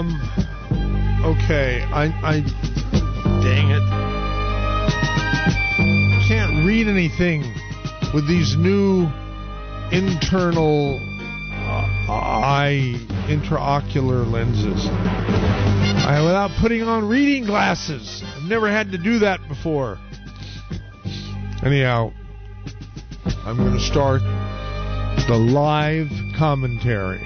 Okay, I dang it. Can't read anything with these new internal eye intraocular lenses. Without putting on reading glasses. I've never had to do that before. Anyhow, I'm going to start the live commentary.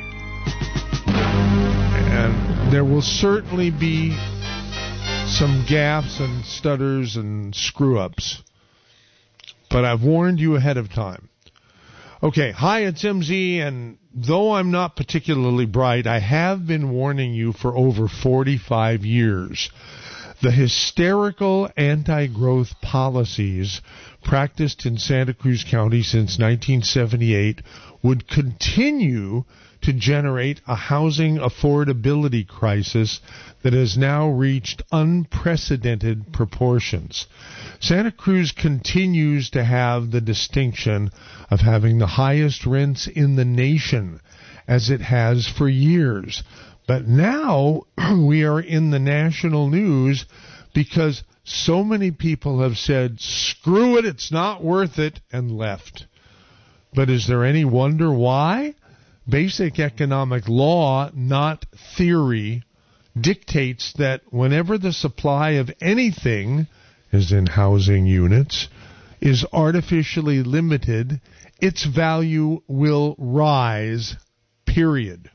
And there will certainly be some gaffes and stutters and screw-ups. But I've warned you ahead of time. Okay, hi, it's MZ, and though I'm not particularly bright, I have been warning you for over 45 years. The hysterical anti-growth policies practiced in Santa Cruz County since 1978 would continue to generate a housing affordability crisis that has now reached unprecedented proportions. Santa Cruz continues to have the distinction of having the highest rents in the nation, as it has for years. But now we are in the national news because so many people have said, screw it, it's not worth it, and left. But is there any wonder why? Basic economic law, not theory, dictates that whenever the supply of anything, as in housing units, is artificially limited, its value will rise, period.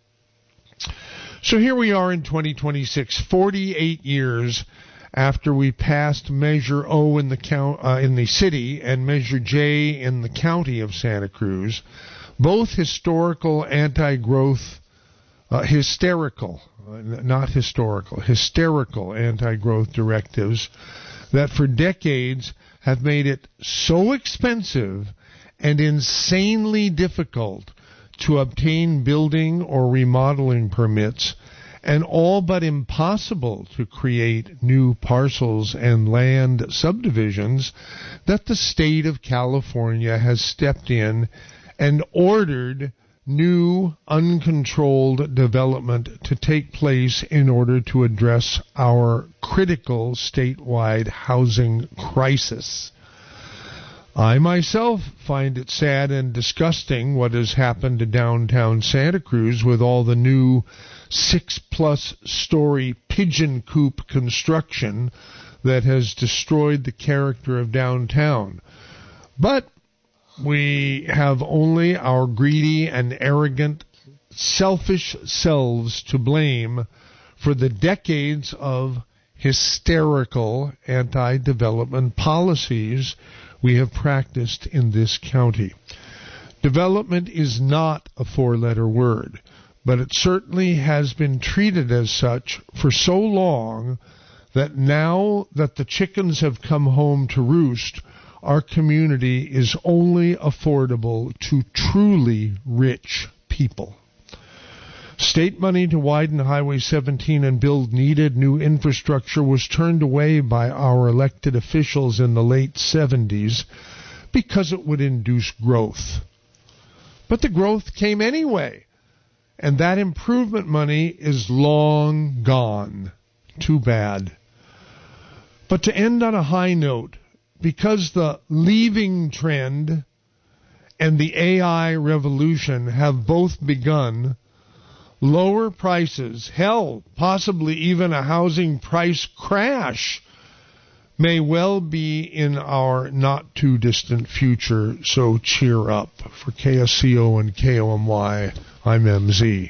So here we are in 2026, 48 years after we passed Measure O in the city and Measure J in the county of Santa Cruz, both hysterical anti-growth directives that for decades have made it so expensive and insanely difficult to obtain building or remodeling permits, and all but impossible to create new parcels and land subdivisions, that the state of California has stepped in and ordered new uncontrolled development to take place in order to address our critical statewide housing crisis. I myself find it sad and disgusting what has happened to downtown Santa Cruz with all the new 6+ story pigeon coop construction that has destroyed the character of downtown. But we have only our greedy and arrogant, selfish selves to blame for the decades of hysterical anti-development policies we have practiced in this county. Development is not a 4-letter word, but it certainly has been treated as such for so long that now that the chickens have come home to roost, our community is only affordable to truly rich people. State money to widen Highway 17 and build needed new infrastructure was turned away by our elected officials in the late 70s because it would induce growth. But the growth came anyway, and that improvement money is long gone. Too bad. But to end on a high note, because the leaving trend and the AI revolution have both begun, lower prices, hell, possibly even a housing price crash, may well be in our not-too-distant future, so cheer up. For KSCO and KOMY, I'm MZ.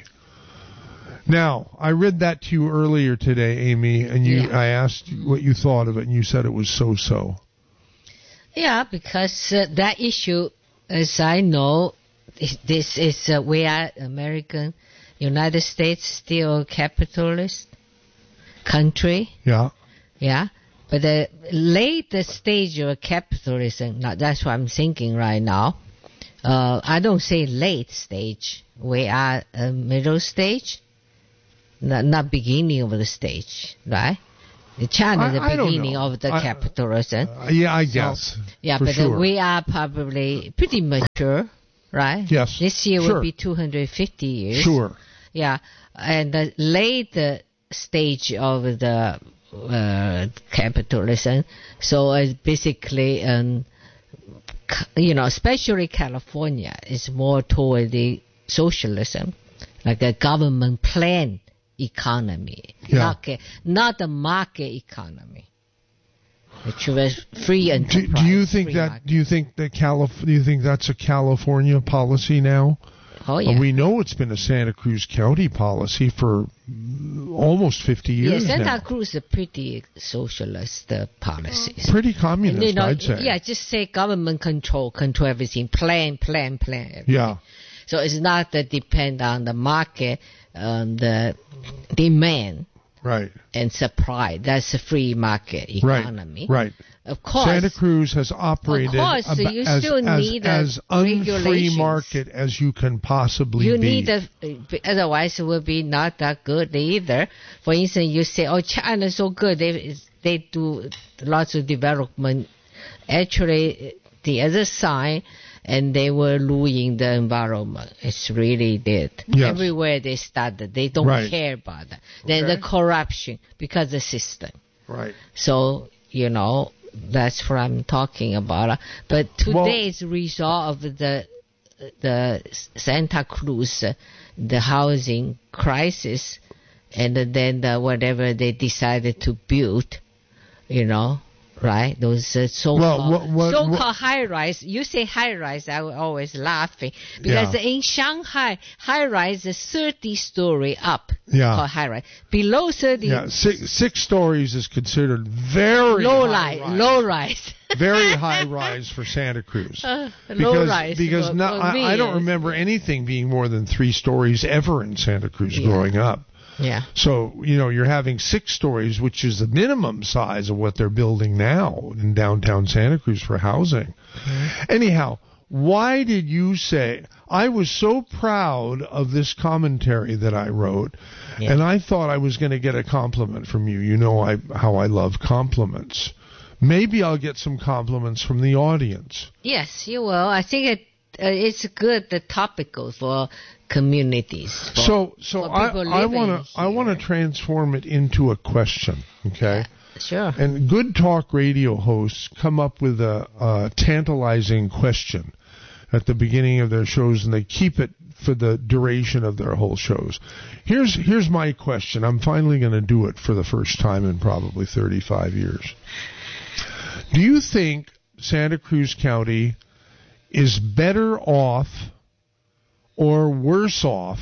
Now, I read that to you earlier today, Amy, and I asked what you thought of it, and you said it was so-so. Yeah, because that issue, as I know, this is we are United States still a capitalist country. Yeah. Yeah. But the later stage of capitalism, that's what I'm thinking right now. I don't say late stage. We are a middle stage, not beginning of the stage, right? China is the beginning of the capitalism. Yeah, I guess. Yeah, but sure. We are probably pretty mature, right? Yes. This year will be 250 years. Sure. Yeah, and the late stage of the capitalism. So basically, especially California is more toward the socialism, like a government plan economy, not a market economy. Which was free enterprise. Do you think that's a California policy now? Oh, yeah. We know it's been a Santa Cruz County policy for almost 50 years now. Santa Cruz is a pretty socialist policies. Pretty communist, I'd say. Yeah, just say government control everything, plan everything. Yeah. So it's not depend on the market, the demand. Right. And supply. That's a free market economy. Right. Of course. Santa Cruz has operated as unfree market as you can possibly be. Otherwise it would be not that good either. For instance, you say, China's so good. They do lots of development. Actually, the other side, and they were ruining the environment. It's really did. Yes. Everywhere they started, they don't care about that. Then the corruption because the system. Right. So, that's what I'm talking about. But today's result of the Santa Cruz, the housing crisis, and then whatever they decided to build, right? Those so-called high-rise. You say high-rise, I was always laughing. Because in Shanghai, high-rise is 30-story up. Yeah. Called high-rise. Below 30... Yeah, 6 stories is considered very low-rise. Very high-rise for Santa Cruz. Low-rise. Because I don't remember anything being more than 3 stories ever in Santa Cruz growing up. Yeah. So, you're having 6 stories, which is the minimum size of what they're building now in downtown Santa Cruz for housing. Mm-hmm. Anyhow, why did you say, I was so proud of this commentary that I wrote, and I thought I was going to get a compliment from you. How I love compliments. Maybe I'll get some compliments from the audience. Yes, you will. I think it's good, topical for communities. So I want to transform it into a question, okay? Yeah, sure. And good talk radio hosts come up with a tantalizing question at the beginning of their shows, and they keep it for the duration of their whole shows. Here's my question. I'm finally going to do it for the first time in probably 35 years. Do you think Santa Cruz County is better off or worse off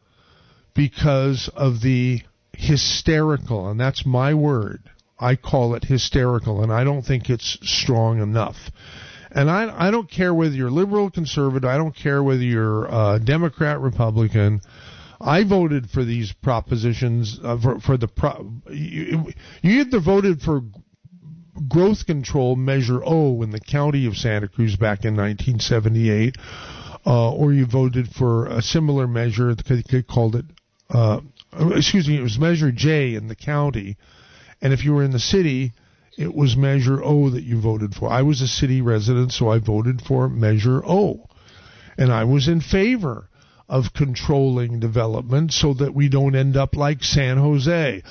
because of the hysterical, and that's my word, I call it hysterical, and I don't think it's strong enough. And I don't care whether you're liberal, conservative, I don't care whether you're Democrat, Republican. I voted for these propositions, you either voted for growth control measure O in the county of Santa Cruz back in 1978, or you voted for a similar measure, they called it, it was measure J in the county, and if you were in the city, it was measure O that you voted for. I was a city resident, so I voted for measure O, and I was in favor of controlling development so that we don't end up like San Jose.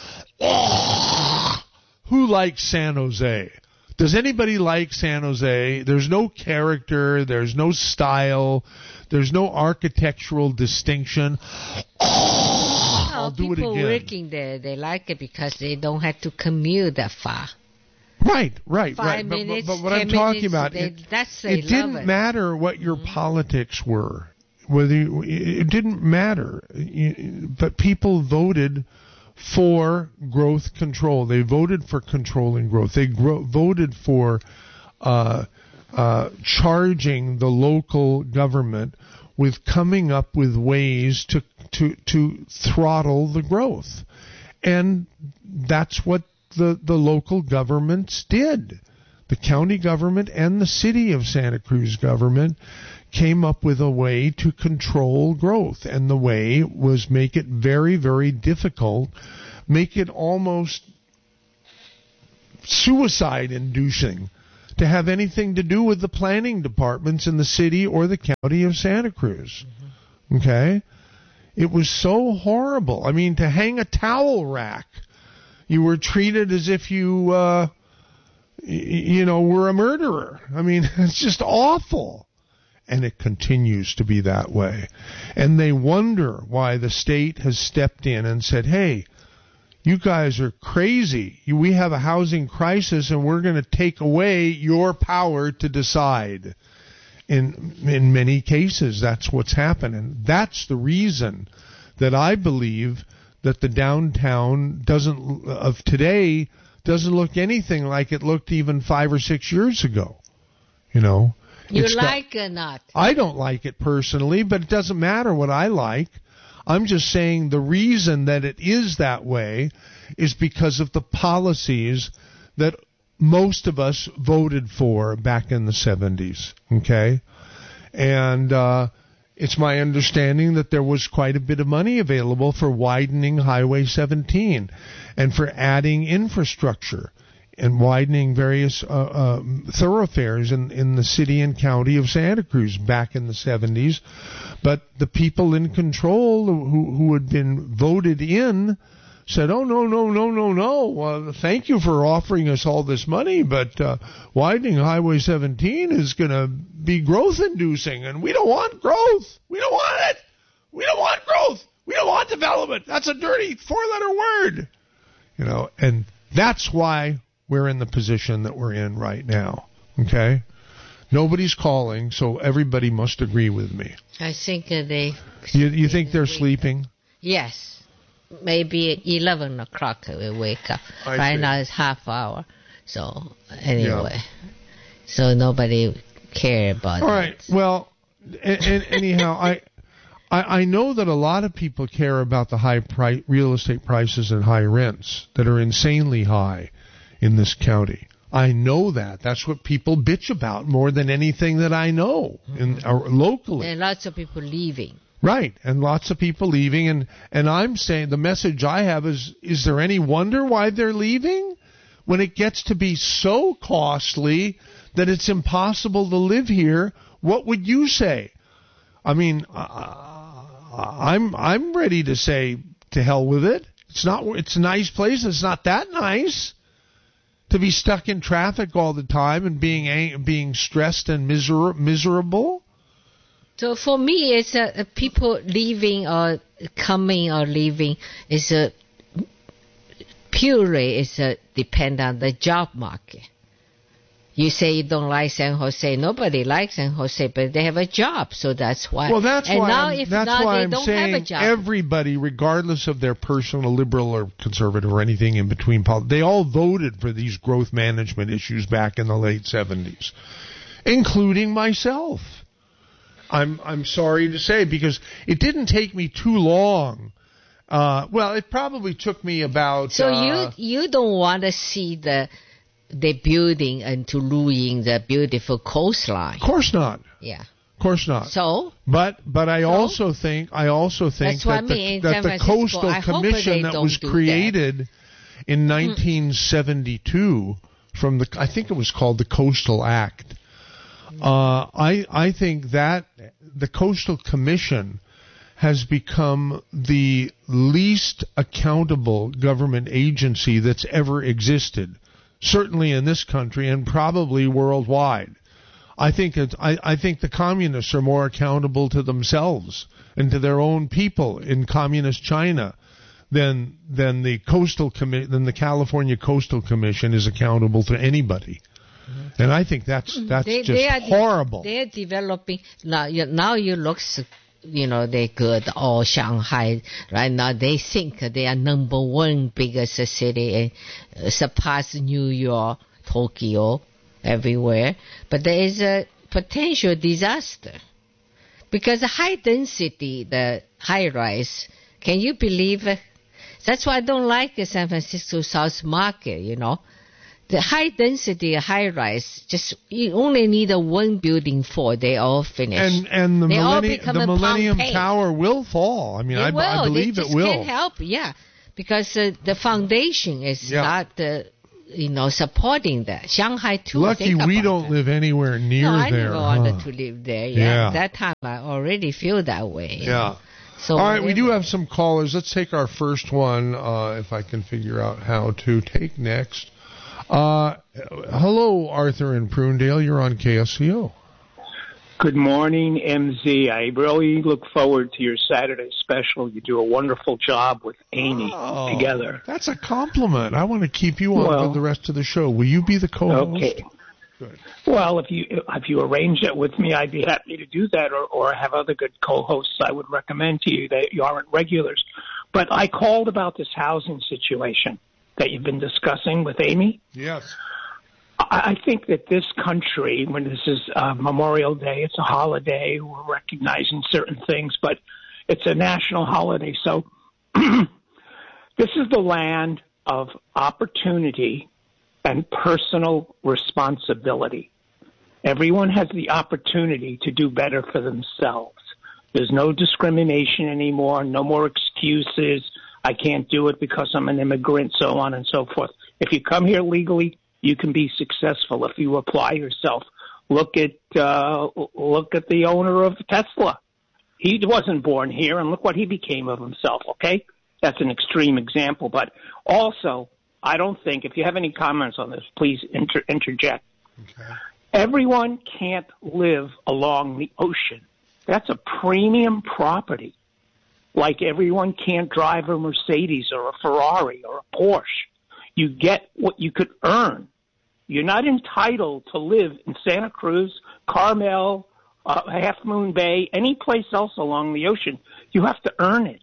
Who likes San Jose? Does anybody like San Jose? There's no character. There's no style. There's no architectural distinction. I'll do it again. People working there, they like it because they don't have to commute that far. Right. 5 minutes, but what I'm talking about, it didn't matter what your politics were. It didn't matter. But people voted for growth control. They voted for controlling growth. They voted for charging the local government with coming up with ways to throttle the growth. And that's what the local governments did. The county government and the city of Santa Cruz government came up with a way to control growth, and the way was make it very, very difficult, make it almost suicide-inducing to have anything to do with the planning departments in the city or the county of Santa Cruz. Mm-hmm. Okay? It was so horrible. I mean, to hang a towel rack, you were treated as if you, were a murderer. I mean, it's just awful. And it continues to be that way. And they wonder why the state has stepped in and said, hey, you guys are crazy. We have a housing crisis, and we're going to take away your power to decide. In many cases, that's what's happening. That's the reason that I believe that the downtown of today doesn't look anything like it looked even 5 or 6 years ago. You like it or not? I don't like it personally, but it doesn't matter what I like. I'm just saying the reason that it is that way is because of the policies that most of us voted for back in the 70s, okay? And it's my understanding that there was quite a bit of money available for widening Highway 17 and for adding infrastructure and widening various thoroughfares in the city and county of Santa Cruz back in the 70s. But the people in control who had been voted in said, oh, no. Thank you for offering us all this money, but widening Highway 17 is going to be growth-inducing, and we don't want growth. We don't want it. We don't want growth. We don't want development. That's a dirty 4-letter word. And that's why we're in the position that we're in right now, okay? Nobody's calling, so everybody must agree with me. I think they... You think they're sleeping? Yes. Maybe 11 o'clock we wake up. Right now it's half hour. So, anyway. Yeah. So nobody care about it. All right. Well, anyhow, I know that a lot of people care about the high real estate prices and high rents that are insanely high in this county. I know that. That's what people bitch about more than anything that I know locally. And lots of people leaving. Right, and lots of people leaving. And I'm saying the message I have is there any wonder why they're leaving? When it gets to be so costly that it's impossible to live here, what would you say? I mean, I'm ready to say to hell with it. It's a nice place. It's not that nice to be stuck in traffic all the time and being stressed and miserable. So for me, it's people leaving or coming or leaving is purely depend on the job market. You say you don't like San Jose. Nobody likes San Jose, but they have a job, so that's why. Well, that's why I'm saying job. Everybody, regardless of their personal liberal or conservative or anything in between, they all voted for these growth management issues back in the late 70s, including myself. I'm sorry to say, because it didn't take me too long. Well, it probably took me about... So you don't want to see the building and to ruin the beautiful coastline. Of course not. Yeah. Of course not. So? But I also think that the Coastal Commission that was created in 1972 from I think it was called the Coastal Act. I think that the Coastal Commission has become the least accountable government agency that's ever existed, certainly in this country and probably worldwide. I think the communists are more accountable to themselves and to their own people in communist China than the California Coastal Commission is accountable to anybody. And I think that's horrible. They're developing now. You look, they're good. All Shanghai right now, they think they are number one biggest city, surpass New York, Tokyo, everywhere. But there is a potential disaster because the high density, the high rise. Can you believe it? That's why I don't like the San Francisco South Market. The high density, high rise, just you only need one building for they all finish. And the Millennium Tower will fall. I mean, I believe it will. They can't help, yeah, because the foundation is not supporting that. Shanghai too. Lucky we don't live anywhere near there. I never wanted to live there. Yeah, at that time I already feel that way. Yeah. So all right, we do have some callers. Let's take our first one, if I can figure out how to take next. Hello, Arthur in Prunedale. You're on KSCO. Good morning, MZ. I really look forward to your Saturday special. You do a wonderful job with Amy together. That's a compliment. I want to keep you on for the rest of the show. Will you be the co-host? Okay. Good. Well, if you arrange it with me, I'd be happy to do that, or have other good co-hosts I would recommend to you that you aren't regulars. But I called about this housing situation that you've been discussing with Amy. Yes. I think that this country, when this is Memorial Day, it's a holiday, we're recognizing certain things, but it's a national holiday. So this is the land of opportunity and personal responsibility. Everyone has the opportunity to do better for themselves. There's no discrimination anymore, no more excuses. I can't do it because I'm an immigrant, so on and so forth. If you come here legally, you can be successful if you apply yourself. Look at the owner of Tesla. He wasn't born here, and look what he became of himself, okay? That's an extreme example. But also, I don't think, if you have any comments on this, please interject. Okay. Everyone can't live along the ocean. That's a premium property. Like everyone can't drive a Mercedes or a Ferrari or a Porsche. You get what you could earn. You're not entitled to live in Santa Cruz, Carmel, Half Moon Bay, any place else along the ocean. You have to earn it.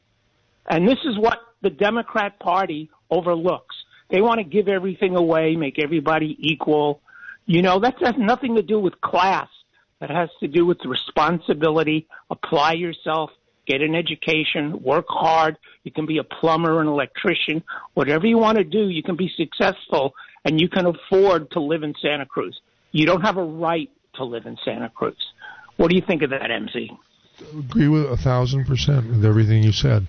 And this is what the Democrat Party overlooks. They want to give everything away, make everybody equal. You know, that has nothing to do with class. That has to do with responsibility. Apply yourself. Get an education, work hard. You can be a plumber, an electrician, whatever you want to do. You can be successful, and you can afford to live in Santa Cruz. You don't have a right to live in Santa Cruz. What do you think of that, MZ? Agree with 1,000% with everything you said.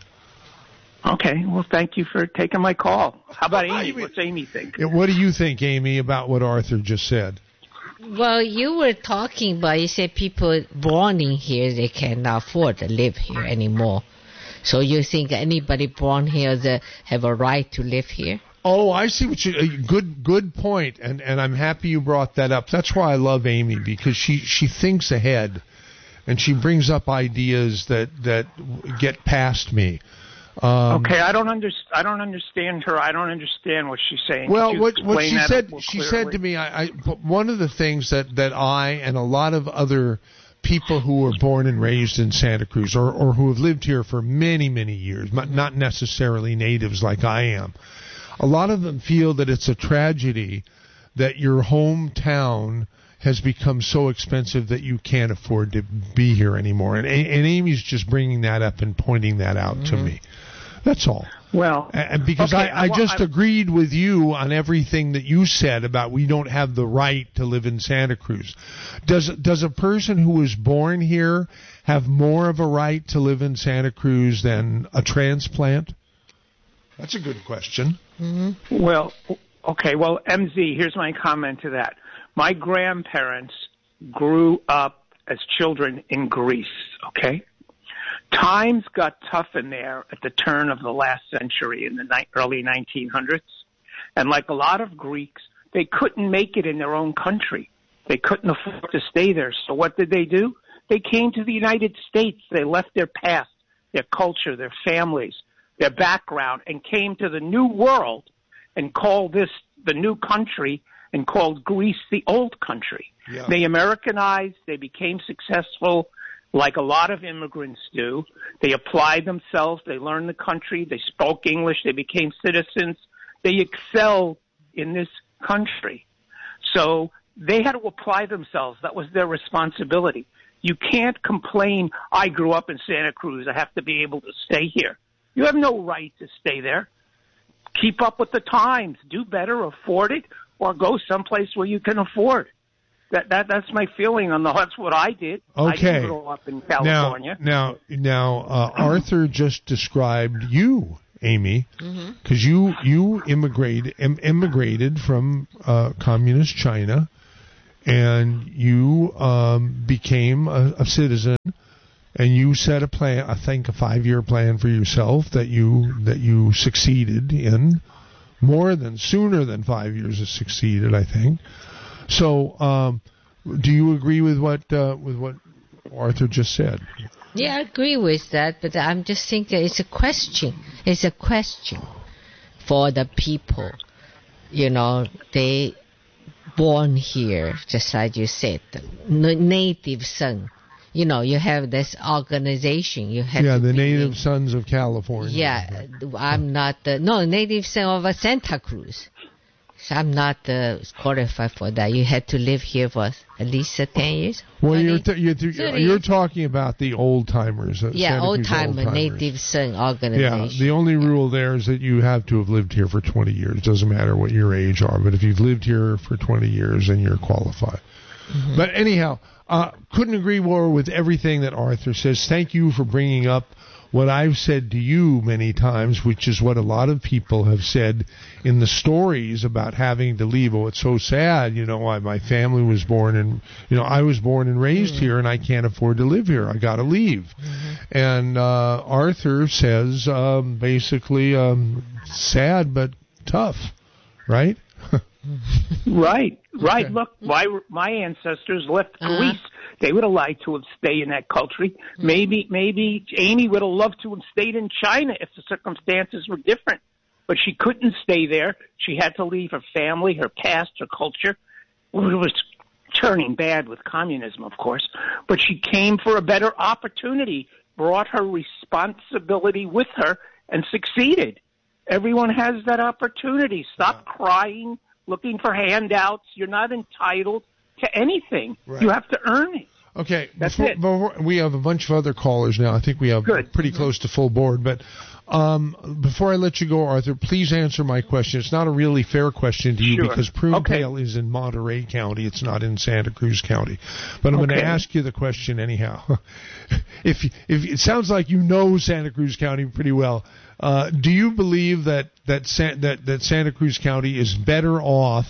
Okay, well, thank you for taking my call. How about Amy? What's Amy think? What do you think, Amy, about what Arthur just said? Well, you were talking about, you said people born in here, they cannot afford to live here anymore. So you think anybody born here that have a right to live here? Oh, I see what you. Good point, and I'm happy you brought that up. That's why I love Amy, because she thinks ahead, and she brings up ideas that get past me. Okay, I don't understand her. I don't understand what she's saying. Well, what she said to me, one of the things that I and a lot of other people who were born and raised in Santa Cruz or who have lived here for many, many years, not necessarily natives like I am, a lot of them feel that it's a tragedy that your hometown has become so expensive that you can't afford to be here anymore. And Amy's just bringing that up and pointing that out to me. That's all. Well, and because okay, I just agreed with you on everything that you said about we don't have the right to live in Santa Cruz. Does a person who was born here have more of a right to live in Santa Cruz than a transplant? That's a good question. Mm-hmm. Well, okay. Well, MZ, here's my comment to that. My grandparents grew up as children in Greece, okay? Times got tough in there at the turn of the last century in the early 1900s. And like a lot of Greeks, they couldn't make it in their own country. They couldn't afford to stay there. So what did they do? They came to the United States. They left their past, their culture, their families, their background, and came to the new world and called this the new country and called Greece the old country. Yeah. They Americanized. They became successful like a lot of immigrants do. They applied themselves. They learned the country. They spoke English. They became citizens. They excelled in this country. So they had to apply themselves. That was their responsibility. You can't complain, I grew up in Santa Cruz. I have to be able to stay here. You have no right to stay there. Keep up with the times. Do better, afford it, or go someplace where you can afford. That's my feeling on that's what I did. Okay. I didn't grow up in California. Now, Arthur just described you, Amy, because you immigrated from communist China, and you became a citizen and you set a plan, I think a 5-year plan for yourself that you succeeded in sooner than 5 years has succeeded, I think. So, do you agree with what Arthur just said? Yeah, I agree with that, but I'm just thinking it's a question. It's a question for the people. You know, they born here, just like you said, native son. You know, you have this organization. You have the Native Sons of California. Yeah, I'm not native son of Santa Cruz. So I'm not qualified for that. You had to live here for at least 10 years. Well, you're talking about the old timers. Old-timer native son organization. Yeah, the only rule there is that you have to have lived here for 20 years. Doesn't matter what your age are, but if you've lived here for 20 years, then you're qualified. Mm-hmm. But anyhow, couldn't agree more with everything that Arthur says. Thank you for bringing up what I've said to you many times, which is what a lot of people have said in the stories about having to leave. Oh, it's so sad. You know, my family was born and, I was born and raised here and I can't afford to live here. I got to leave. Mm-hmm. And Arthur says basically sad but tough, right? Right. Okay. Look, my ancestors left Greece. They would have liked to have stayed in that country. Maybe Amy would have loved to have stayed in China if the circumstances were different. But she couldn't stay there. She had to leave her family, her past, her culture. It was turning bad with communism, of course. But she came for a better opportunity, brought her responsibility with her, and succeeded. Everyone has that opportunity. Stop crying, looking for handouts. You're not entitled to anything. Right. You have to earn it. Okay, before we have a bunch of other callers now. I think we have pretty close to full board. But before I let you go, Arthur, please answer my question. It's not a really fair question to you because Prunedale is in Monterey County. It's not in Santa Cruz County. But I'm going to ask you the question anyhow. If it sounds like you know Santa Cruz County pretty well, do you believe that Santa Cruz County is better off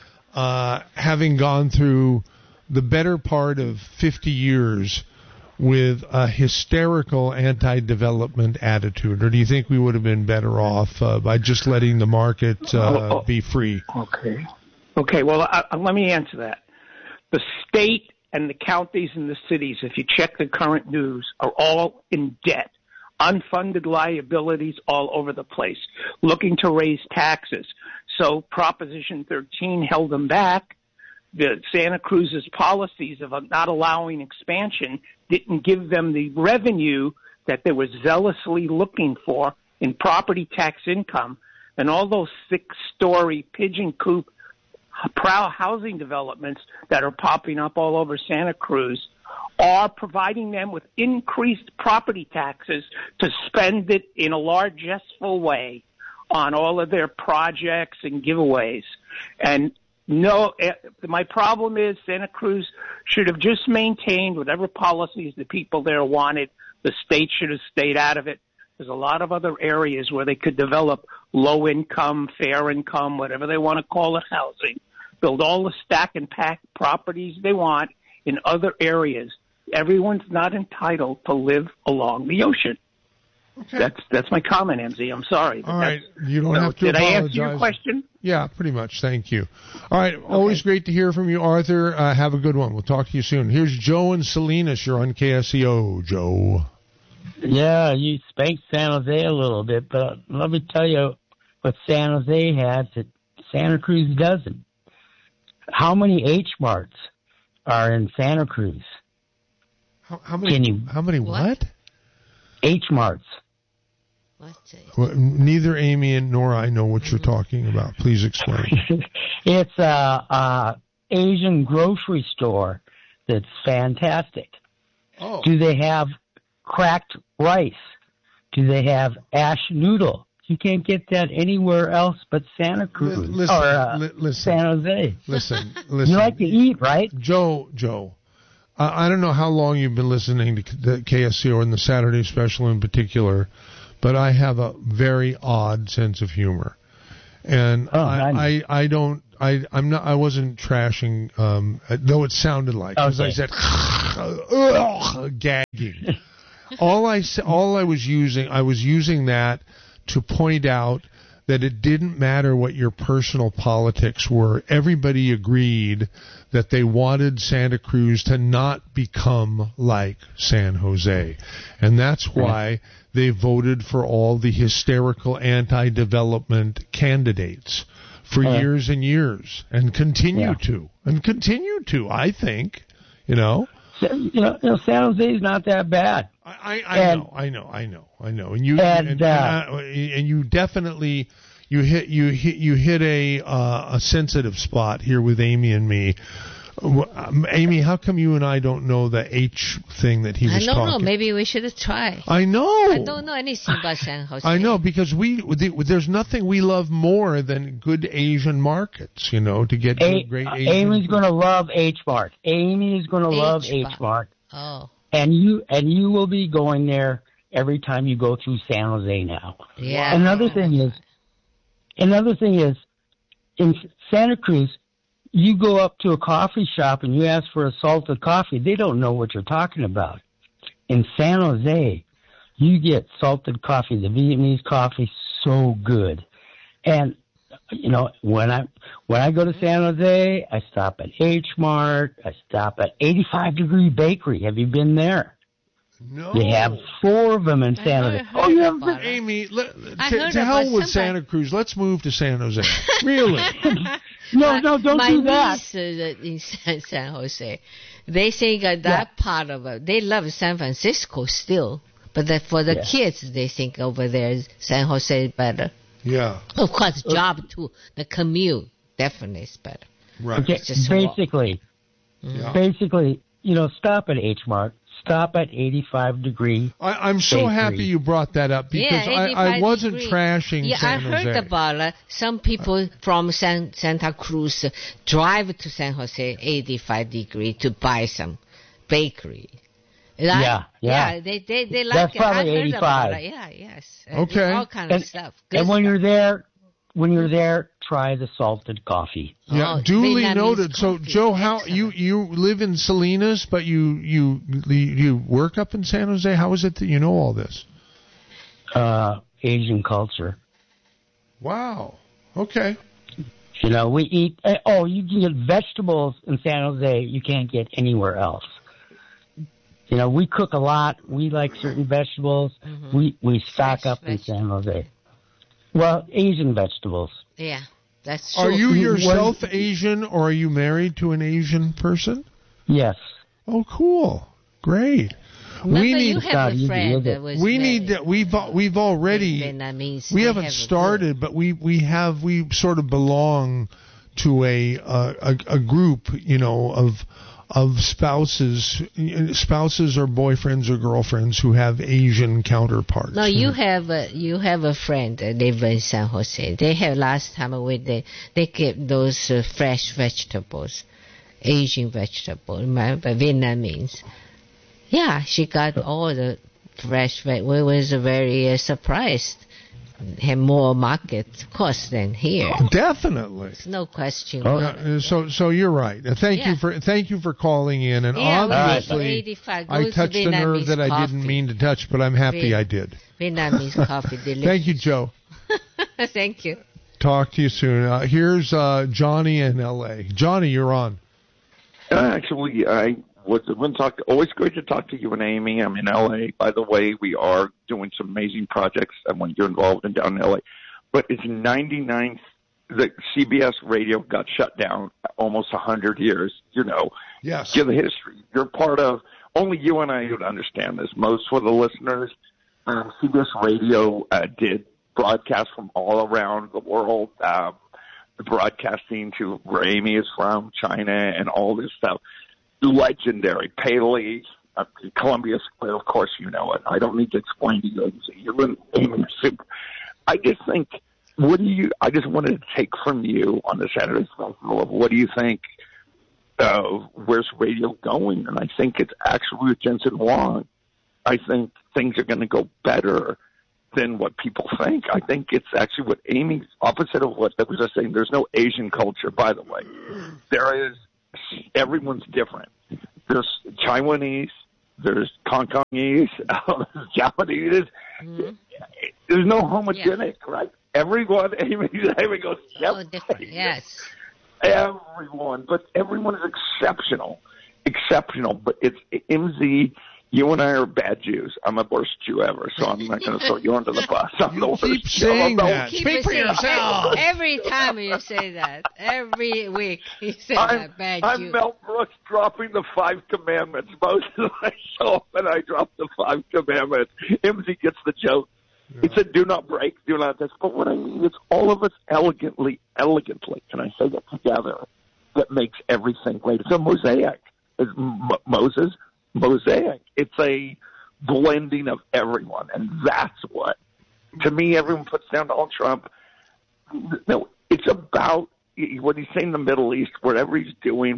having gone through the better part of 50 years with a hysterical anti-development attitude, or do you think we would have been better off by just letting the market be free? Okay. Well, let me answer that. The state and the counties and the cities, if you check the current news, are all in debt. Unfunded liabilities all over the place, looking to raise taxes. So Proposition 13 held them back. The Santa Cruz's policies of not allowing expansion didn't give them the revenue that they were zealously looking for in property tax income. And all those 6-story pigeon coop proud housing developments that are popping up all over Santa Cruz are providing them with increased property taxes to spend it in a largessful way on all of their projects and giveaways. And no, my problem is Santa Cruz should have just maintained whatever policies the people there wanted. The state should have stayed out of it. There's a lot of other areas where they could develop low income, fair income, whatever they want to call it, housing. Build all the stack and pack properties they want in other areas. Everyone's not entitled to live along the ocean. Okay. That's my comment, MZ. I'm sorry. All right. You don't have to apologize. Did I answer your question? Yeah, pretty much. Thank you. All right. Okay. Always great to hear from you, Arthur. Have a good one. We'll talk to you soon. Here's Joe and Salinas. You're on KSEO, Joe. Yeah, you spanked San Jose a little bit, but let me tell you what San Jose has that Santa Cruz doesn't. How many H-Marts are in Santa Cruz? How many what? H-Marts. Well, neither Amy nor I know what you're talking about. Please explain. It's a Asian grocery store that's fantastic. Oh. Do they have cracked rice? Do they have ash noodle? You can't get that anywhere else but Santa Cruz listen, San Jose. Listen. You like to eat, right? Joe. I don't know how long you've been listening to the KSCO and the Saturday Special in particular, but I have a very odd sense of humor, and I wasn't trashing, though it sounded like, because I said gagging. all I was using that to point out that it didn't matter what your personal politics were. Everybody agreed that they wanted Santa Cruz to not become like San Jose. And that's why they voted for all the hysterical anti-development candidates for years and years, and continue to, I think, you know. San Jose is not that bad. I know. And you definitely you hit a sensitive spot here with Amy and me. Amy, how come you and I don't know the H thing that he was talking? I don't know. Maybe we should try. I know. I don't know anything about San Jose. I know, because there's nothing we love more than good Asian markets, you know, to get great Asian. Amy's going to love H Mart. Amy is going to love H Mart. Oh. And you will be going there every time you go through San Jose now. Yeah. Another thing is, in Santa Cruz, you go up to a coffee shop and you ask for a salted coffee. They don't know what you're talking about. In San Jose, you get salted coffee. The Vietnamese coffee, so good. And you know, when I go to San Jose, I stop at H Mart. I stop at 85 Degree Bakery. Have you been there? No. They have 4 of them in San Jose. Oh, you haven't been, Amy. To hell with Santa Cruz. Let's move to San Jose. Really? No, don't do that. My niece in San Jose, they think that part of it. They love San Francisco still, but for the kids, they think over there San Jose is better. Yeah. Of course, job too. The commute definitely is better. Right. Okay, basically, you know, stop at H Mart. Stop at 85 Degree. I'm so happy you brought that up, because I wasn't trashing San Jose. I heard about some people from Santa Cruz drive to San Jose 85 Degree to buy some bakery. Yeah. They like That's it. probably I heard 85. about it. Yes. Okay. All kind of stuff. And when you're there, try the salted coffee. Yeah, duly Vietnamese noted. So, coffee. Joe, how you live in Salinas, but you work up in San Jose? How is it that you know all this? Asian culture. Wow. Okay. You know, we eat. You can get vegetables in San Jose you can't get anywhere else. You know, we cook a lot. We like certain vegetables. Mm-hmm. We stock up in San Jose. Well, Asian vegetables. Yeah, that's true. Are you yourself Asian, or are you married to an Asian person? Yes. Oh, cool. Great. Remember, we need. You have a friend that was we need that. We've already. Vietnamese. We haven't started, but we sort of belong to a group, you know, of spouses or boyfriends or girlfriends who have Asian counterparts. No, you have a friend that live in San Jose. They have last time they get those fresh vegetables, Asian vegetables, remember, Vietnamese. Yeah, she got all the fresh. We was very surprised. Have more market, of course, than here. Definitely. There's no question. So you're right. Thank you for calling in, and obviously I touched a nerve that I didn't mean to touch, but I'm happy I did. Vietnamese coffee, delicious. Thank you, Joe. Thank you. Talk to you soon. Here's Johnny in L.A. Johnny, you're on. Actually, always great to talk to you and Amy. I'm in L.A. By the way, we are doing some amazing projects when you're involved in down in L.A. But it's 99. The CBS radio got shut down almost 100 years. You know, yes. Give the history. You're part of. Only you and I would understand this. Most for the listeners, CBS radio did broadcast from all around the world. Broadcasting to where Amy is from, China, and all this stuff. Legendary. Paley, Columbia Square, of course you know it. I don't need to explain to you. You're in Amy Soup. I just think, I just wanted to take from you on the Saturday Festival of what do you think, where's radio going? And I think it's actually with Jensen Huang. I think things are going to go better than what people think. I think it's actually what Amy's opposite of what I was just saying. There's no Asian culture, by the way. There is. Everyone's different. There's Taiwanese, there's Cantonese, there's Japanese. Mm-hmm. There's no homogenic, right? Everyone goes so different. Yes. Everyone, but everyone is exceptional. But it's MZ. You and I are bad Jews. I'm the worst Jew ever, so I'm not going to throw you under the bus. I'm the worst. Keep saying that. Speak for yourself. Every time you say that, every week you say that, bad Jew. I'm Mel Brooks dropping the 5 commandments. Most of my show, and I drop the 5 commandments. MZ gets the joke. Yeah. He said, "Do not break, do not this." But what I mean is, all of us elegantly, can I say that together? That makes everything great. It's a mosaic. It's Moses. Mosaic. It's a blending of everyone, and that's what, to me, everyone puts down Donald Trump. No, it's about what he's saying in the Middle East, whatever he's doing,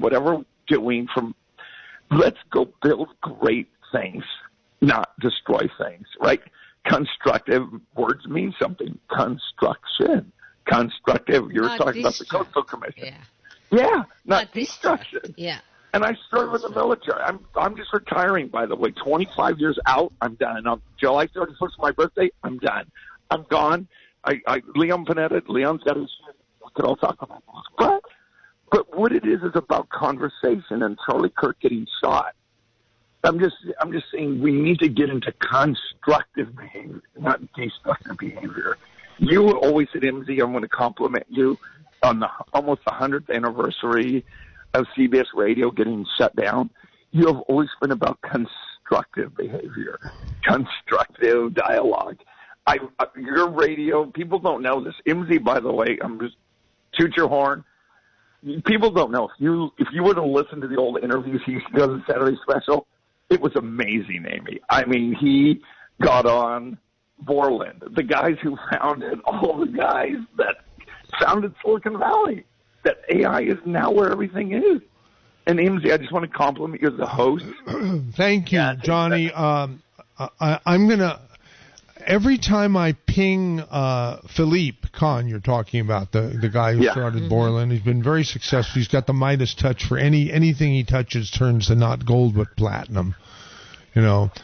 from let's go build great things, not destroy things, right? Constructive words mean something. Construction. Constructive. You're not talking about the Coastal Commission. Yeah, not destruction. Yeah. And I serve in the military. I'm just retiring, by the way. 25 years out, I'm done. On July 31st, my birthday, I'm done. I'm gone. Leon Panetta, Leon's got his shit. We could all talk about this. But what it is about conversation and Charlie Kirk getting shot. I'm just saying we need to get into constructive behavior, not destructive behavior. You always at MZ, I'm going to compliment you on the almost the 100th anniversary of CBS Radio getting shut down. You have always been about constructive behavior, constructive dialogue. Your radio, people don't know this. MZ, by the way, I'm just toot your horn. People don't know. If you were to listen to the old interviews he used to do on the Saturday special, it was amazing, Amy. I mean, he got on Borland, the guys who founded, all the guys that founded Silicon Valley. That AI is now where everything is. And MZ, I just want to compliment you as the host. Thank you, Johnny. I'm going to, every time I ping Philippe Kahn, you're talking about, the guy who started Borland, he's been very successful. He's got the Midas touch for anything he touches turns to not gold but platinum, you know.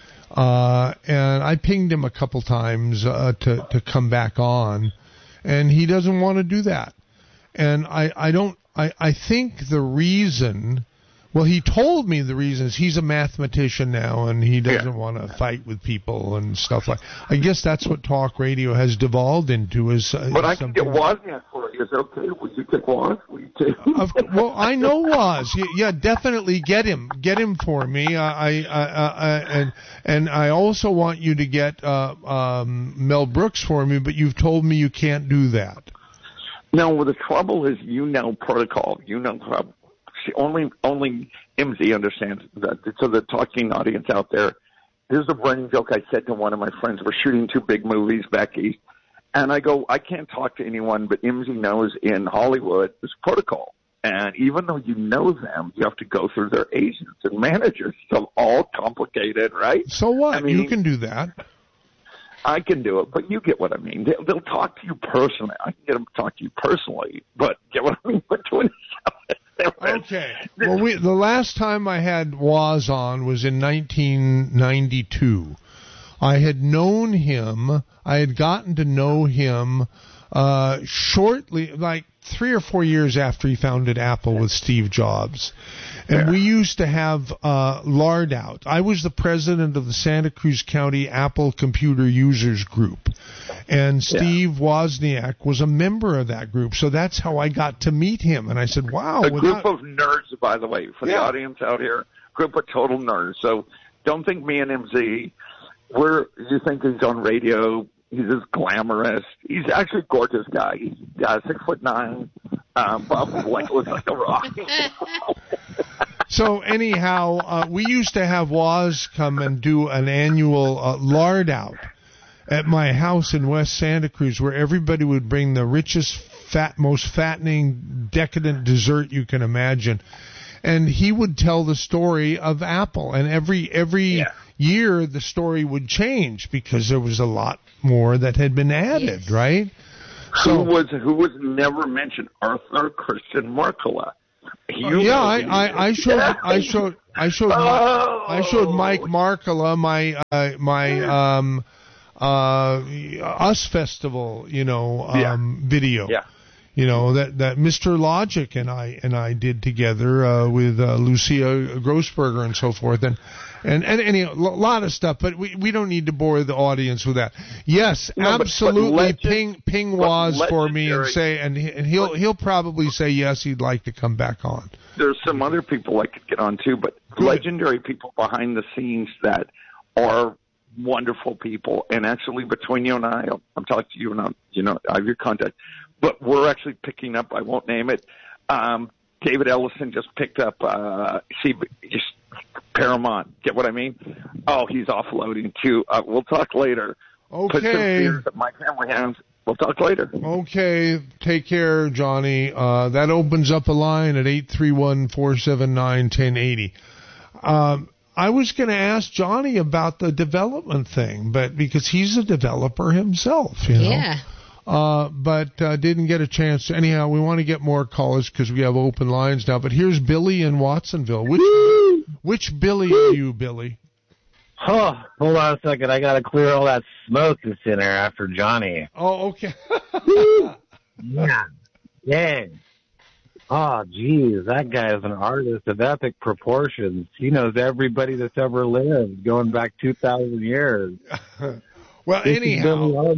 And I pinged him a couple times to come back on, and he doesn't want to do that. And I think the reason, well, he told me the reason is he's a mathematician now and he doesn't want to fight with people and stuff like that. I guess that's what talk radio has devolved into. But I can get Wozniak for you. Is it okay? Will you take Woz? Well, I know Woz. Yeah, definitely get him for me. And I also want you to get Mel Brooks for me, but you've told me you can't do that. No, well, the trouble is, protocol. See, only MZ understands that. So the talking audience out there, here's a running joke I said to one of my friends. We're shooting 2 big movies back east. And I go, I can't talk to anyone, but MZ knows in Hollywood there's protocol. And even though you know them, you have to go through their agents and managers. So all complicated, right? So what? I mean, you can do that. I can do it, but you get what I mean. They'll talk to you personally. I can get them to talk to you personally, but get what I mean? We're doing something. Okay. Well, the last time I had Woz on was in 1992. I had known him. I had gotten to know him shortly, like 3 or 4 years after he founded Apple with Steve Jobs. And we used to have lard out. I was the president of the Santa Cruz County Apple Computer Users Group. And Steve Wozniak was a member of that group. So that's how I got to meet him. And I said, wow. A group of nerds, by the way, for the audience out here. Group of total nerds. So don't think me and MZ, you think he's on radio. He's just glamorous. He's actually a gorgeous guy. He's 6'9", buff, looks like a rock. So anyhow, we used to have Woz come and do an annual lard out at my house in West Santa Cruz, where everybody would bring the richest, most fattening, decadent dessert you can imagine. And he would tell the story of Apple, and every year the story would change because there was a lot more that had been added, right? So, who was never mentioned? Arthur Christian Marcola. I showed Mike Markula my Us Festival, video. Yeah. That Mr. Logic and I did together with Lucia Grossberger and so forth, and a lot of stuff, but we don't need to bore the audience with that. Yes, absolutely. Ping Waz for me and say, and he'll probably say yes, he'd like to come back on. There's some other people I could get on too, but legendary people behind the scenes that are wonderful people. And actually, between you and I'm talking to you, and I have your contact. But we're actually picking up, I won't name it, David Ellison just picked up Paramount. Get what I mean? Oh, he's offloading too. We'll talk later. Okay. Put some fears that my family has. We'll talk later. Okay. Take care, Johnny. That opens up a line at 831-479-1080. I was going to ask Johnny about the development thing, but because he's a developer himself, Yeah. But didn't get a chance to. Anyhow, we want to get more callers because we have open lines now. But here's Billy in Watsonville. Which Billy are you, Billy? Oh, hold on a second. I got to clear all that smoke that's in there after Johnny. Oh, okay. Yeah. Dang. Oh, geez. That guy is an artist of epic proportions. He knows everybody that's ever lived, going back 2,000 years. Well, anyhow,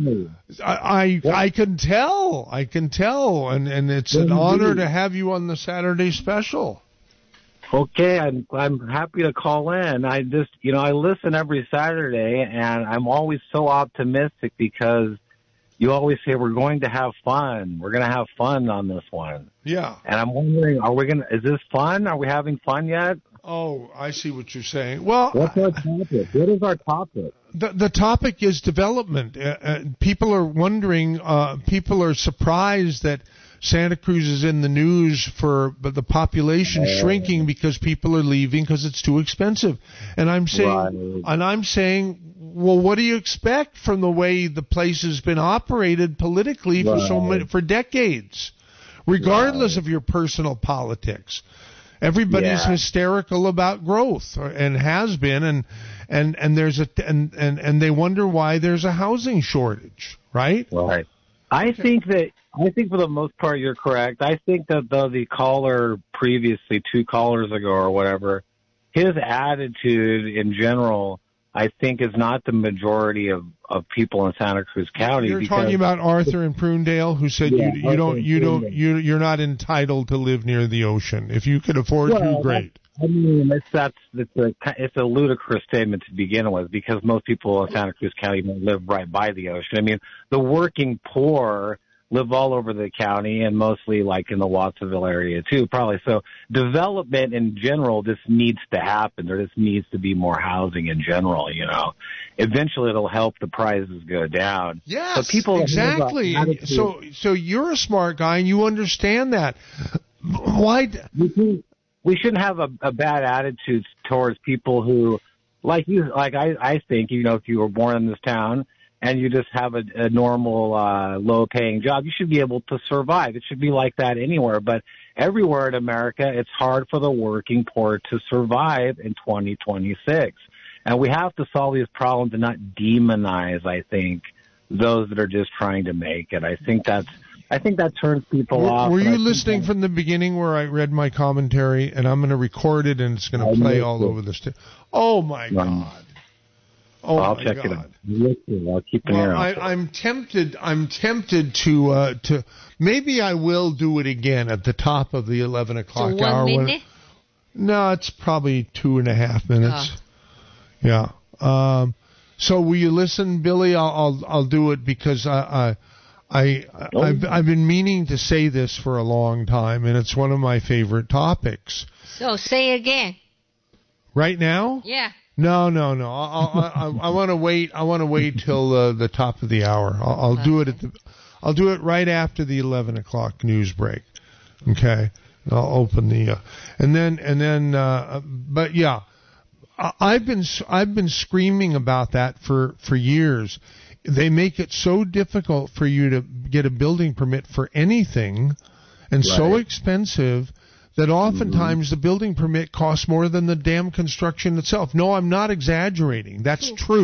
I can tell, and it's an honor to have you on the Saturday special. Okay, I'm happy to call in. I just, I listen every Saturday, and I'm always so optimistic because you always say we're going to have fun. We're going to have fun on this one. Yeah. And I'm wondering, is this fun? Are we having fun yet? Oh, I see what you're saying. Well, what's our topic? What is our topic? The topic is development. People are wondering, people are surprised that Santa Cruz is in the news for the population shrinking because people are leaving because it's too expensive. And I'm saying, well, what do you expect from the way the place has been operated politically for decades, regardless of your personal politics? Everybody's hysterical about growth, and has been, and there's and they wonder why there's a housing shortage, right? Right. I think for the most part you're correct. I think that the caller previously, 2 callers ago or whatever, his attitude in general, I think, is not the majority of people in Santa Cruz County. You're talking about Arthur in Prunedale, who said you're not entitled to live near the ocean. If you could afford to, great. I mean, it's a ludicrous statement to begin with, because most people in Santa Cruz County don't live right by the ocean. I mean, the working poor live all over the county, and mostly like in the Watsonville area too, probably. So development in general just needs to happen. There just needs to be more housing in general, Eventually it'll help the prices go down. Yes, but people exactly. So you're a smart guy and you understand that. Why? We shouldn't have a bad attitude towards people who, I think, if you were born in this town and you just have a normal, low-paying job, you should be able to survive. It should be like that anywhere. But everywhere in America, it's hard for the working poor to survive in 2026. And we have to solve these problems and not demonize, I think, those that are just trying to make it. I think that turns people off. Were you listening from the beginning where I read my commentary? And I'm going to record it, and it's going to play all over the stage. Oh, my God. Oh, I'll check it out. I'll keep an ear out. I'm tempted to maybe I will do it again at the top of the 11 o'clock hour. 1 minute? No, it's probably 2.5 minutes. Yeah. So will you listen, Billy? I'll do it because I've been meaning to say this for a long time, and it's one of my favorite topics. So say again. Right now? Yeah. No. I want to wait. I want to wait till the top of the hour. I'll do it I'll do it right after the 11 o'clock news break. Okay. I'll open the but yeah, I've been screaming about that for years. They make it so difficult for you to get a building permit for anything, and so expensive that oftentimes the building permit costs more than the dam construction itself. No, I'm not exaggerating. That's true.